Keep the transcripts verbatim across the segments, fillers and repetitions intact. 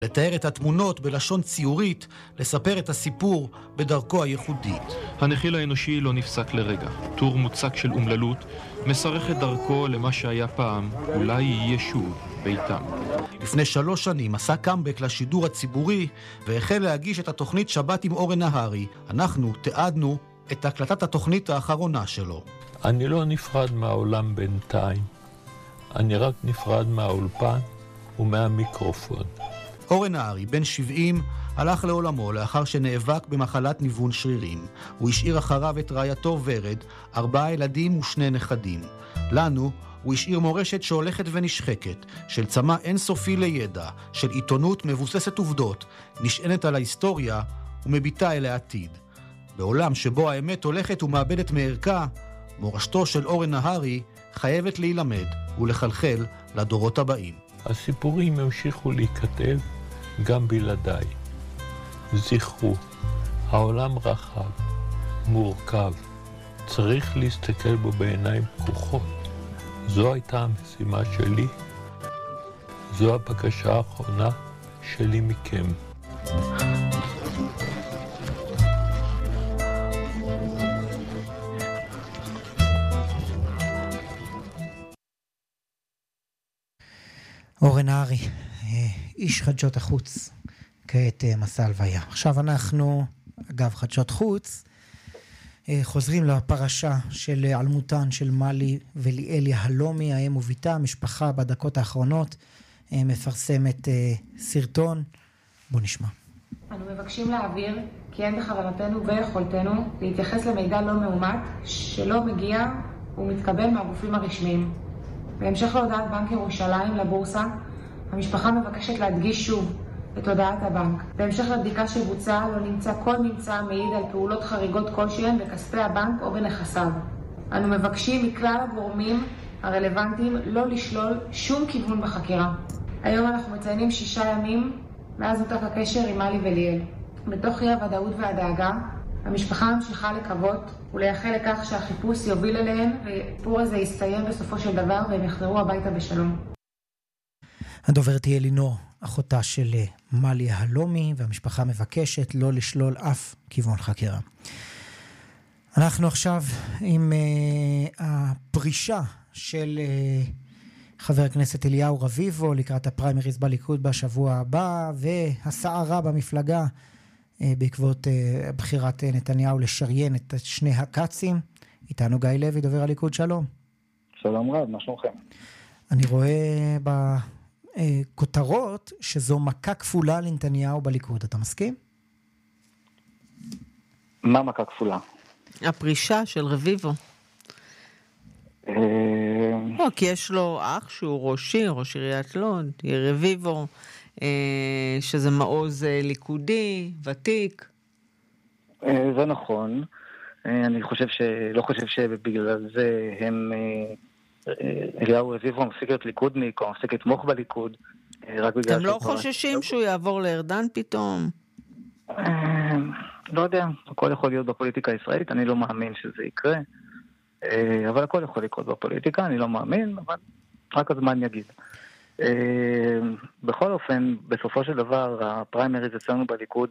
לתאר את התמונות בלשון ציורית, לספר את הסיפור בדרכו הייחודית. הנחיל האנושי לא נפסק לרגע. טור מוצק של אומללות מסרך את דרכו למה שהיה פעם, אולי יהיה שוב ביתם. לפני שלוש שנים עשה קאמבק לשידור הציבורי והחל להגיש את התוכנית שבת עם אורן נהרי. אנחנו תיעדנו את הקלטת התוכנית האחרונה שלו. אני לא נפרד מהעולם בינתיים. אני רק נפרד מהאולפן ומהמיקרופון. אורן נהרי, בן שבעים, הלך לעולמו לאחר שנאבק במחלת ניוון שרירים. הוא השאיר אחריו את רעייתו ורד, ארבעה ילדים ושני נכדים. לנו הוא השאיר מורשת שהולכת ונשחקת, של צמא אינסופי לידע, של עיתונות מבוססת עובדות, נשענת על ההיסטוריה ומביטה אל העתיד. בעולם שבו האמת הולכת ומאבדת מערכה, מורשתו של אורן נהרי חייבת להילמד ולחלחל לדורות הבאים. הסיפורים המשיכו להיכתב גם בלעדיי. זכרו, העולם רחב, מורכב, צריך להסתכל בו בעיניים פקוחות. זו הייתה המשימה שלי, זו הבקשה האחרונה שלי מכם. אורן נהרי, איש חדשות החוץ, כעת מסע הלוויה. עכשיו אנחנו, אגב חדשות חוץ, חוזרים לפרשה של אלמותן של מלי וליאל יהלומי, האם וביתה. המשפחה בדקות האחרונות מפרסמת סרטון. בוא נשמע. אנו מבקשים להעביר כי אין בכוונתנו ויכולתנו להתייחס למידע לא מאומת שלא מגיע ומתקבל מהגופים הרשמיים. בהמשך להודעת בנק ירושלים לבורסה, המשפחה מבקשת להדגיש שוב את הודעת הבנק. בהמשך לבדיקה שבוצעה לא נמצא כל ממצא המעיד על פעולות חריגות כלשהן בכספי הבנק או בנכסיו. אנו מבקשים מכלל הגורמים הרלוונטיים לא לשלול שום כיוון בחקירה. היום אנחנו מציינים שישה ימים מאז נותק הקשר עם מלי וליאל. בתוך אי הוודאות והדאגה, המשפחה ממשיכה לקוות ולייחל לכך שהחיפוש יוביל אליהן והסיפור הזה יסתיים בסופו של דבר והם יחזרו הביתה בשלום. הדוברת היא אלינור, אחותה של מלי יהלומי, והמשפחה מבקשת לא לשלול אף כיוון חקירה. אנחנו עכשיו עם uh, הפרישה של uh, חבר הכנסת אליהו רביבו לקראת הפריימריז בליכוד בשבוע הבא, והסערה במפלגה uh, בעקבות uh, בחירת uh, נתניהו לשריין את שני הקצים. איתנו גיא לוי, דובר הליכוד, שלום. שלום רב, מה שלומכם? אני רואה בכותרות שזו מכה כפולה לנתניהו בליכוד, אתה מסכים? מה מכה כפולה? הפרישה של רביבו. לא, כי יש לו אח שהוא ראש עיר, ראש עיריית לוד, רביבו, שזה מעוז ליכודי, ותיק. זה נכון. אני חושב ש... לא חושב שבגלל זה הם... אליהו רביבו מפסיק להיות ליכודניק, או מפסיק לתמוך בליכוד, רק בגלל... אתם לא חוששים שהוא יעבור לארדן פתאום? לא יודע, הכל יכול להיות בפוליטיקה הישראלית, אני לא מאמין שזה יקרה, אבל הכל יכול לקרות בפוליטיקה, אני לא מאמין, אבל רק הזמן יגיד. בכל אופן, בסופו של דבר, הפריימריז אצלנו בליכוד,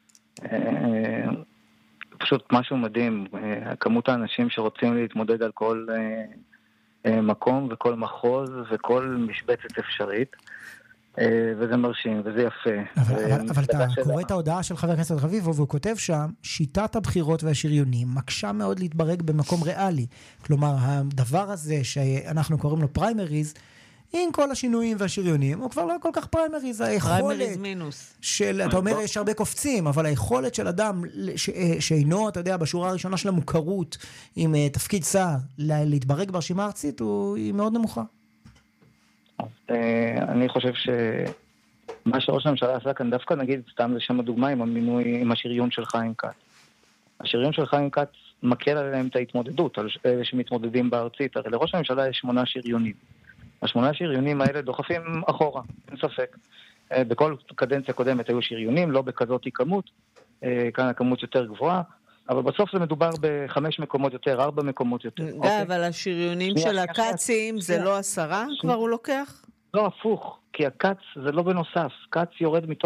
פשוט משהו מדהים, כמות האנשים שרוצים להתמודד על כל מקום וכל מחוז וכל משבצת אפשרית, וזה מרשים וזה יפה. אבל אתה קורא את ההודעה של חבר הכנסת רביבו, והוא כותב שם, שיטת הבחירות והשריונים מקשה מאוד להתברג במקום ריאלי. כלומר, הדבר הזה שאנחנו קוראים לו פריימריז, עם כל השינויים והשריונים, הוא כבר לא כל כך פריימריז. פריימריז מינוס. של, אתה אומר, יש הרבה קופצים, אבל היכולת של אדם שאינו, אתה יודע, בשורה הראשונה של המוכרות, עם תפקיד שר, להתברג ברשימה הארצית, היא מאוד נמוכה. אני חושב שמה שראש הממשלה עשה כאן, דווקא נגיד סתם לשם הדוגמה עם המינוי, עם השריון של חיים כץ. השריון של חיים כץ מקל עליהם את ההתמודדות, על אלה שמתמודדים בארצית. הרי לראש הממשלה יש שמונה שריונים. השמונה שריונים האלה דוחפים אחורה, אין ספק. בכל קדנציה קודמת היו שריונים, לא בכזאת כמות, כאן הכמות יותר גבוהה, אבל בסוף זה מדובר בחמש מקומות יותר, ארבע מקומות יותר. גיא, אבל השריונים של הקצים זה לא עשרה כבר הוא לוקח? לא, הפוך, כי הקץ זה לא בנוסף, קץ יורד מתוך